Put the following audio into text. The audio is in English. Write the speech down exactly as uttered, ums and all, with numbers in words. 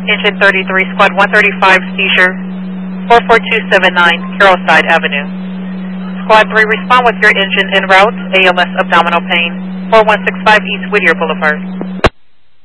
Engine thirty-three, Squad one thirty-five, seizure, four four two seven nine, Carrollside Avenue. Squad three, respond with your engine en route, A L S abdominal pain, four one six five East Whittier Boulevard.